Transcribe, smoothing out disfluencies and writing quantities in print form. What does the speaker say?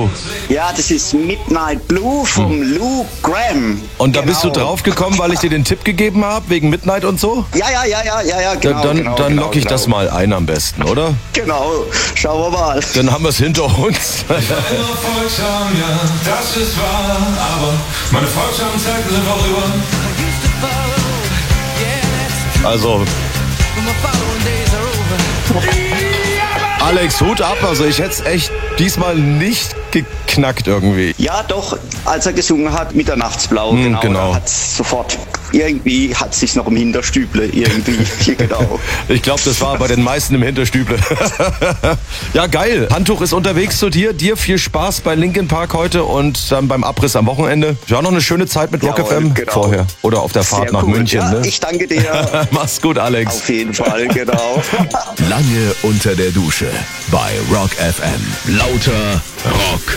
du? Ja, das ist Midnight Blue vom Luke Graham. Und da bist du draufgekommen, weil ich dir den Tipp gegeben habe, wegen Midnight und so? Ja, genau. Dann lock ich das mal ein am besten, oder? Genau, schauen wir mal. Dann haben wir es hinter uns. Volksscham, ja, das ist wahr, aber meine Volksscham-Zeiten sind vorüber. Also, Alex, Hut ab. Also ich hätte es echt diesmal nicht geknackt irgendwie. Ja, doch, als er gesungen hat, Mitternachtsblau, genau. Hat sofort, irgendwie hat sich noch im Hinterstüble, genau. Ich glaube, das war bei den meisten im Hinterstüble. Ja, geil. Handtuch ist unterwegs zu dir. Dir viel Spaß bei Linkin Park heute und dann beim Abriss am Wochenende. Ja, noch eine schöne Zeit mit Rock FM vorher. Oder auf der Fahrt Sehr nach cool. München. Ja, Ne? ich danke dir. Mach's gut, Alex. Auf jeden Fall, genau. Lange unter der Dusche bei Rock FM. Lauter Rock.